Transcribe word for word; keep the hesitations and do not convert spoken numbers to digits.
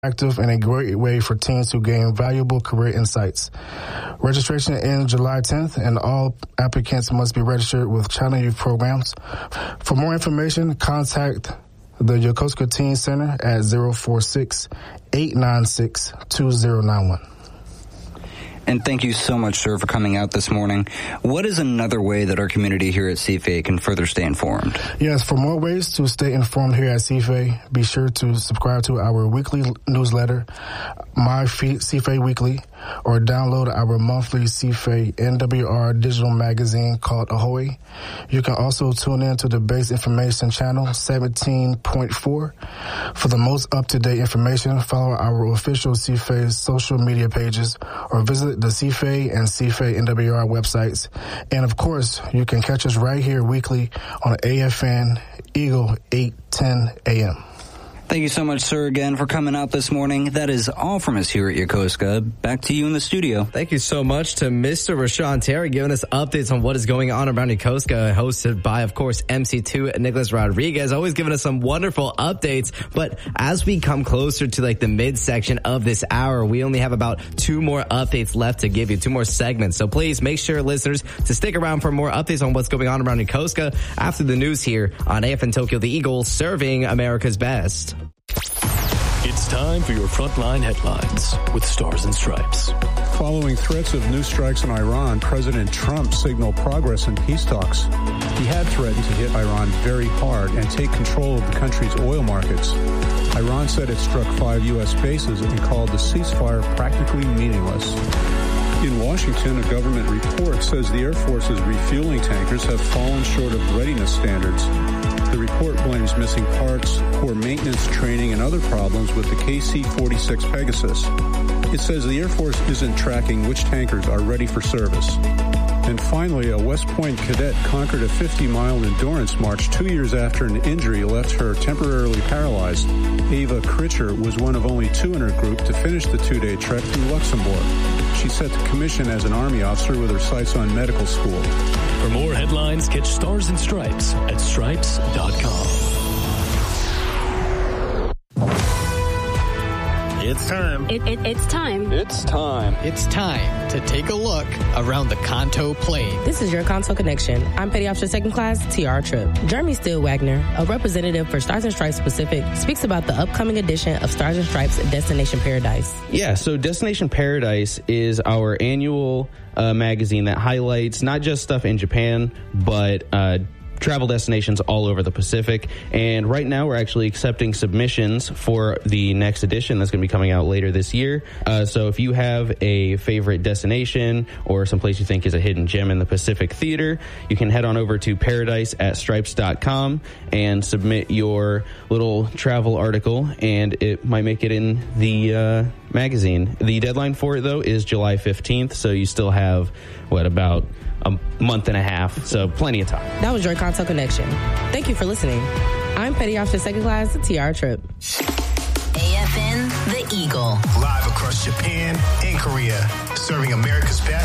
active and a great way for teens to gain valuable career insights. Registration ends July tenth, and all applicants must be registered with China Youth Programs. For more information, contact the Yokosuka Teen Center at zero four six, eight nine six, two zero nine one. And thank you so much, sir, for coming out this morning. What is another way that our community here at C F A can further stay informed? Yes, for more ways to stay informed here at C F A, be sure to subscribe to our weekly newsletter, My C F A Weekly, or download our monthly C F A N W R digital magazine called Ahoy. You can also tune in to the Base Information Channel seventeen point four. For the most up-to-date information, follow our official C F A social media pages or visit the C F A and C F A N W R websites. And of course, you can catch us right here weekly on A F N Eagle eight ten A M. Thank you so much, sir, again, for coming out this morning. That is all from us here at Yokosuka. Back to you in the studio. Thank you so much to Mister Rashawn Terry giving us updates on what is going on around Yokosuka, hosted by, of course, M C two Nicholas Rodriguez, always giving us some wonderful updates. But as we come closer to like the midsection of this hour, we only have about two more updates left to give you, two more segments. So please make sure, listeners, to stick around for more updates on what's going on around Yokosuka after the news here on A F N Tokyo, the Eagle, serving America's best. It's time for your Frontline Headlines with Stars and Stripes. Following threats of new strikes in Iran, President Trump signaled progress in peace talks. He had threatened to hit Iran very hard and take control of the country's oil markets. Iran said it struck five U S bases and called the ceasefire practically meaningless. In Washington, a government report says the Air Force's refueling tankers have fallen short of readiness standards. The report blames missing parts, poor maintenance, training, and other problems with the K C forty-six Pegasus. It says the Air Force isn't tracking which tankers are ready for service. And finally, a West Point cadet conquered a fifty-mile endurance march two years after an injury left her temporarily paralyzed. Ava Critcher was one of only two in her group to finish the two-day trek through Luxembourg. She's set to commission as an Army officer with her sights on medical school. For more headlines, catch Stars and Stripes at stripes dot com. It's time. It, it, it's time. It's time. It's time to take a look around the Kanto Plain. This is your Kanto Connection. I'm Petty Officer Second Class T R Tripp. Jeremy Steele Wagner, a representative for Stars and Stripes Pacific, speaks about the upcoming edition of Stars and Stripes Destination Paradise. Yeah, so Destination Paradise is our annual uh, magazine that highlights not just stuff in Japan, but uh, travel destinations all over the Pacific. And right now we're actually accepting submissions for the next edition that's going to be coming out later this year. Uh, so if you have a favorite destination or someplace you think is a hidden gem in the Pacific Theater, you can head on over to paradise at stripes dot com and submit your little travel article, and it might make it in the uh, magazine. The deadline for it, though, is July fifteenth, so you still have, what, about a month and a half, so plenty of time. That was your Kanto Connection. Thank you for listening. I'm Petty Officer Second Class T R Tripp. A F N, the Eagle. Live across Japan and Korea, serving America's best.